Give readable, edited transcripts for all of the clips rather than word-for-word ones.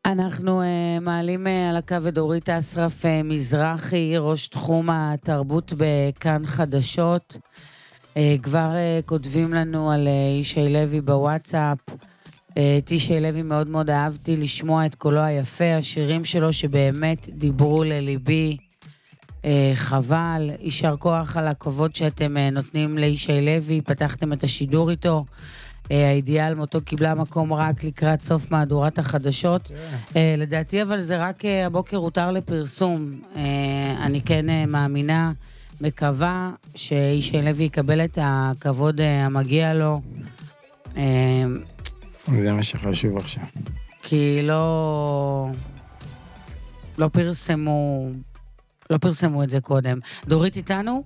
אנחנו מעלים על הקו את דורית אסרף מזרחי, ראש תחום התרבות בכאן חדשות. כבר כותבים לנו על ישי לוי בוואטסאפ. את ישי לוי מאוד מאוד אהבתי לשמוע את קולו היפה, השירים שלו שבאמת דיברו לליבי. חבל, יישר כוח על הכבוד שאתם נותנים לישי לוי, פתחתם את השידור איתו. האידיאל מותו קיבלה מקום רק לקראת סוף מהדורת החדשות. לדעתי אבל זה רק הבוקר הותר לפרסום. אני כן מאמינה, מקווה שישי לוי יקבל את הכבוד המגיע לו. זה מה שחשוב עכשיו. כי לא פרסמו את זה קודם. דורית איתנו?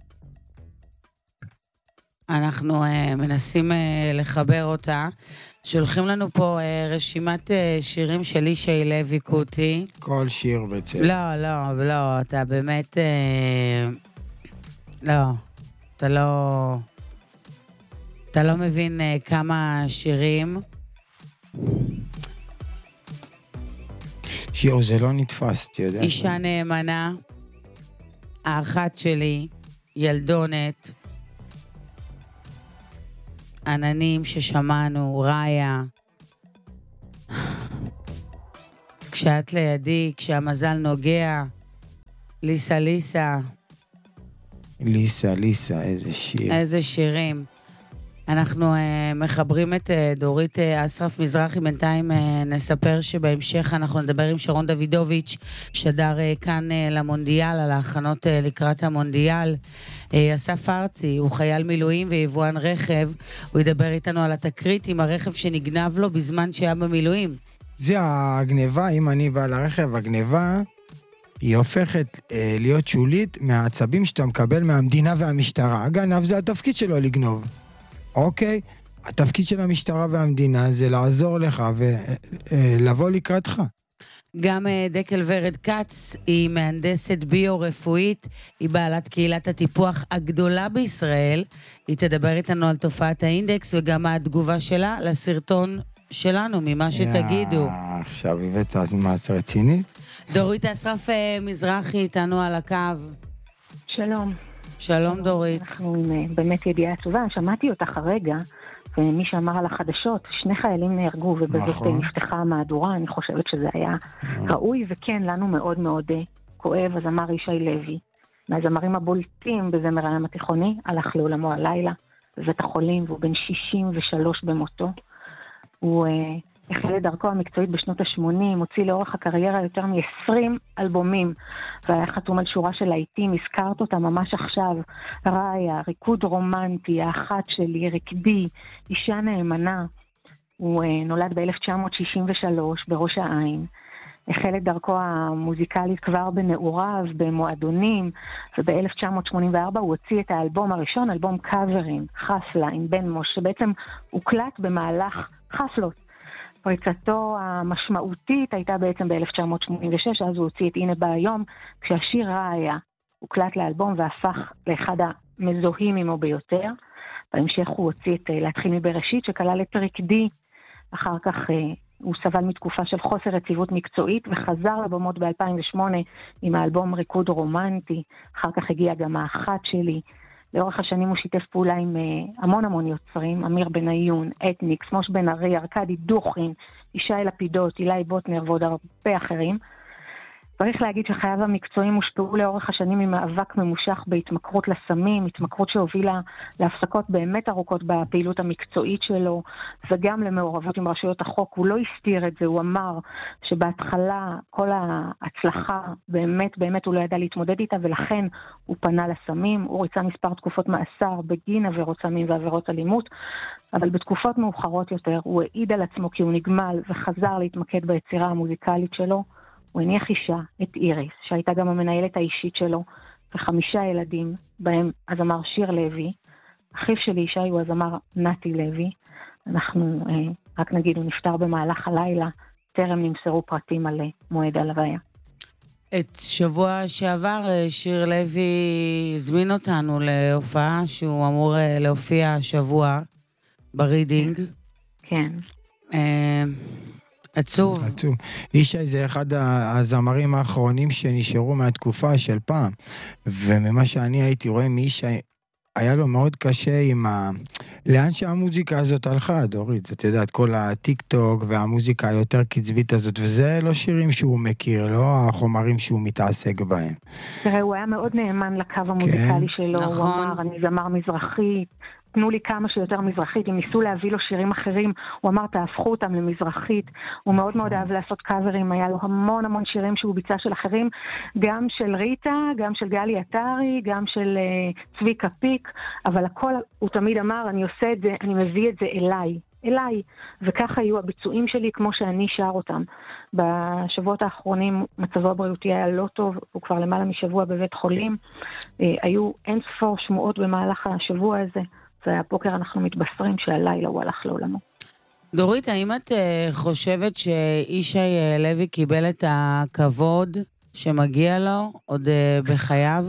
אנחנו מנסים לחבר אותה. שולחים לנו פה רשימת שירים של ישי לוי קוטי. כל שיר בצד. לא, אתה באמת... אתה לא מבין כמה שירים. שיעור, זה לא נתפס, אתה יודע. אישה נאמנה, האחת שלי, ילדונת, עננים ששמענו, ראיה, כשאת לידי, כשהמזל נוגע, ליסה, איזה שיר. איזה שירים. אנחנו מחברים את דורית אסרף מזרחי. בינתיים נספר שבהמשך אנחנו נדבר עם שרון דוידוביץ', שדר כאן למונדיאל, על ההכנות לקראת המונדיאל. אסף ארצי, הוא חייל מילואים ויבואן רכב. הוא ידבר איתנו על התקרית עם הרכב שנגנב לו בזמן שהיה במילואים. זה הגניבה, אם אני בא לרכב, הגניבה היא הופכת להיות שולית מהעצבים שאתה מקבל מהמדינה והמשטרה. הגנב זה התפקיד שלו לגנוב. אוקיי? התפקיד של המשטרה והמדינה זה לעזור לך ולבוא לקראתך. גם דקל ורד קץ, היא מהנדסת ביו-רפואית, היא בעלת קהילת הטיפוח הגדולה בישראל. היא תדבר איתנו על תופעת האינדקס וגם מה התגובה שלה לסרטון שלנו, ממה שתגידו. עכשיו הבאת, אז מה, את רצינית? דורית אסרף מזרחי איתנו על הקו. שלום דורית. אנחנו באמת ידיעה עצובה, שמעתי אותך הרגע, ומי שאמר על החדשות, 2 חיילים נהרגו, ובזאת נפתחה המהדורה, אני חושבת שזה היה ראוי, וכן, לנו מאוד מאוד כואב. אז אמר ישי לוי, מהזמרים הבולטים בזמר הים התיכוני, הלך לעולמו הלילה, בבית החולים, והוא בן 63 במותו. הוא החל את דרכו המקצועית בשנות ה-80, הוציא לאורך הקריירה יותר מ-20 אלבומים, והיה חתום על שורה של להיטים, הזכרת אותה ממש עכשיו, ראיה, ריקוד רומנטי, האחת שלי, רקדי, אישה נאמנה. הוא נולד ב-1963 בראש העין, החל את דרכו המוזיקלית כבר בנעוריו, במועדונים, וב-1984 הוא הוציא את האלבום הראשון, אלבום קאברים, חפלה עם בן מוש, שבעצם הוקלט במהלך חפלות. פריצתו המשמעותית הייתה בעצם ב-1986, אז הוא הוציא את הנה בא היום, כשהשיר ראיה הוקלט לאלבום והפך לאחד המזוהים עמו ביותר. בהמשך הוא הוציא את להתחיל מבראשית, שכלל את רקדי. אחר כך הוא סבל מתקופה של חוסר יציבות מקצועית, וחזר לבמות ב-2008 עם האלבום ריקוד רומנטי. אחר כך הגיע גם האחת שלי. לאורך השנים הוא שיתף פעולה עם המון יוצרים, אמיר בניון, אתניקס, מוש בן ארי, ארקדי דוכין, ישי לפידות, אילי בוטנר ועוד הרבה אחרים. צריך להגיד שחייו המקצועיים הושפעו לאורך השנים ממאבק ממושך בהתמכרות לסמים, התמכרות שהובילה להפסקות באמת ארוכות בפעילות המקצועית שלו, וגם למעורבות עם רשויות החוק. הוא לא הסתיר את זה, הוא אמר שבהתחלה כל ההצלחה באמת הוא לא ידע להתמודד איתה, ולכן הוא פנה לסמים. הוא ריצה מספר תקופות מאסר בגין עבירות סמים ועבירות אלימות, אבל בתקופות מאוחרות יותר הוא העיד על עצמו כי הוא נגמל וחזר להתמקד ביצירה המוזיקלית שלו. הוא הניח אישה, את איריס, שהייתה גם המנהלת האישית שלו, ו5 ילדים, בהם הזמר שיר לוי. אחיו שלי ישי הוא הזמר נתי לוי. אנחנו רק נגיד, הוא נפטר במהלך הלילה, טרם נמסרו פרטים על מועד הלוויה. את שבוע שעבר שיר לוי הזמין אותנו להופעה שהוא אמור להופיע השבוע ברידינג. כן. עצוב. עצוב. ישי זה אחד הזמרים האחרונים שנשארו מהתקופה של פעם, וממה שאני הייתי רואה מישי, היה לו מאוד קשה עם לאן שהמוזיקה הזאת הלכה, דורית, את יודעת, כל הטיק טוק והמוזיקה היותר קצבית הזאת, וזה לא שירים שהוא מכיר, לא החומרים שהוא מתעסק בהם. תראה, הוא היה מאוד נאמן לקו המוזיקלי שלו, נכון. הוא אמר, אני זמר מזרחי, תנו לי כמה שיותר מזרחית, אם ניסו להביא לו שירים אחרים, הוא אמר, תהפכו אותם למזרחית, הוא מאוד מאוד אהב לעשות קאברים, היה לו המון המון שירים שהוא ביצע של אחרים, גם של ריטה, גם של גלי עטרי, גם של צביקה פיק, אבל הכל, הוא תמיד אמר, אני עושה את זה, אני מביא את זה אליי, וככה היו הביצועים שלי כמו שאני שר אותם. בשבועות האחרונים מצבו הבריאותי היה לא טוב, הוא כבר למעלה משבוע בבית חולים, היו אין ספור שמועות במהלך השבוע הזה, והבוקר אנחנו מתבשרים שהלילה הוא הלך לעולמו. דורית, האם את חושבת שישי לוי קיבל את הכבוד שמגיע לו עוד בחייו?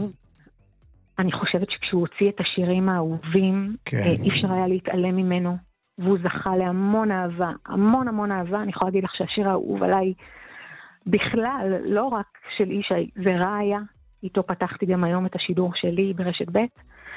אני חושבת שכשהוא הוציא את השירים האהובים, אי אפשר היה להתעלם ממנו, והוא זכה להמון אהבה, המון אהבה. אני יכולה להגיד לך שהשיר האהוב עליי בכלל, לא רק של ישי, זה ראיה, איתו פתחתי גם היום את השידור שלי ברשת ב'.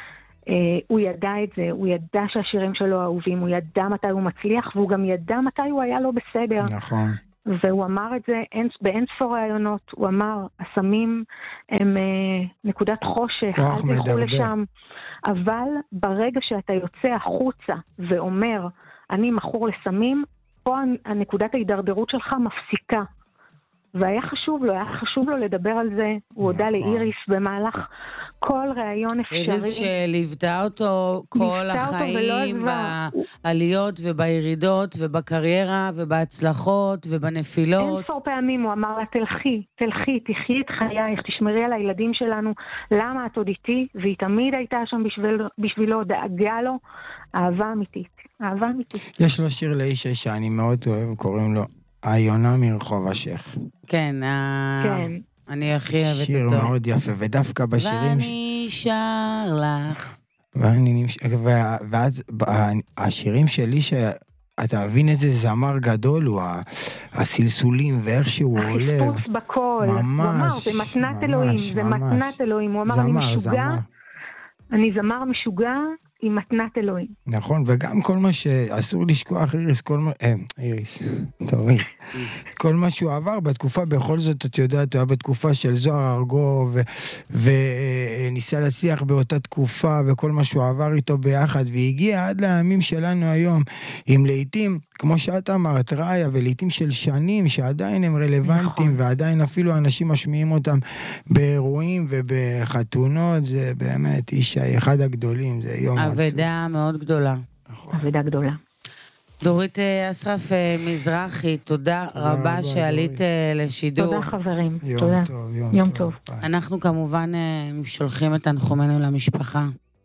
הוא ידע את זה, הוא ידע שהשירים שלו אהובים, הוא ידע מתי הוא מצליח, והוא גם ידע מתי הוא היה לא בסדר. נכון. והוא אמר את זה באין ספור רעיונות, הוא אמר, הסמים הם נקודת חושך, כוח אל תלכו מדרדר. לשם. אבל ברגע שאתה יוצא החוצה ואומר, אני מכור לסמים, פה הנקודת ההידרדרות שלך מפסיקה. והיה חשוב לו לדבר על זה, הוא הודע לאיריס במהלך כל ראיון אפשרי. איריס שליוותה אותו כל החיים, בעליות ובירידות ובקריירה ובהצלחות ובנפילות. אין ספור פעמים הוא אמר לה, תלכי, תחי את חייך, תשמרי על הילדים שלנו, למה את עוד איתי? והיא תמיד הייתה שם בשבילו, דאגה לו, אהבה אמיתית. יש לו שיר לאיש שאני מאוד אוהב, קוראים לו היונה מרחוב השייח. כן, אני הכי אוהבת אותו. שיר מאוד יפה, ודווקא בשירים... ואני שר לך. ואז השירים שלי, אתה מבין איזה זמר גדול הוא, הסלסולים ואיך שהוא עולה. החיפוש בקול. ממש, זה מתנת אלוהים, זה מתנת אלוהים. הוא אמר, אני זמר משוגע, עם מתנת אלוהים. נכון, וגם כל מה שאסור לשכוח, איריס, תורי. כל מה שהוא עבר בתקופה, בכל זאת, את יודעת, הוא היה בתקופה של זוהר ארגוב, וניסה להצליח באותה תקופה, וכל מה שהוא עבר איתו ביחד, והגיע עד לימים שלנו היום, עם לעיתים, כמו שאת אמרת, ראיה, ולעיתים של שנים, שעדיין הם רלוונטיים, ועדיין אפילו אנשים משמיעים אותם באירועים ובחתונות, זה באמת אישה אחד הגדולים, זה יום עצוב. אבדה מאוד גדולה. אבדה גדולה. דורית אסרף מזרחי, תודה רבה שעלית לשידור. תודה חברים. יום טוב, יום טוב. אנחנו כמובן שולחים את תנחומינו למשפחה.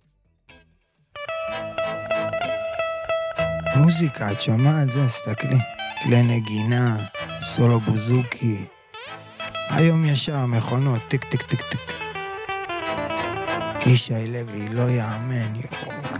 מוזיקה, את שומעת זה? סתכלי. כלי נגינה, סולו בוזוקי. היום ישר מכונות, טיק טיק טיק טיק. ישי לוי, לא יאמן, יואו.